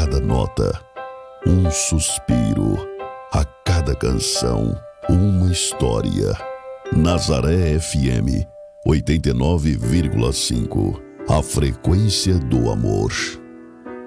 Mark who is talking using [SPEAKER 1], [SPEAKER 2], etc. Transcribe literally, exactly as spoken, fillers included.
[SPEAKER 1] cada nota, um suspiro, a cada canção, uma história. Nazaré F M, oitenta e nove vírgula cinco, a frequência do amor.